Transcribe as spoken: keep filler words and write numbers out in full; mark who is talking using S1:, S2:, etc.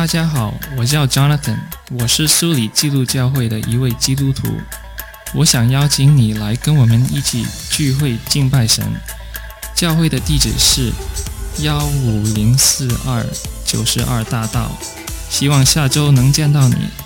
S1: 大家好，我叫 Jonathan， 我是苏里基督教会的一位基督徒。我想邀请你来跟我们一起聚会敬拜神。教会的地址是一五零四二九十二大道，希望下周能见到你。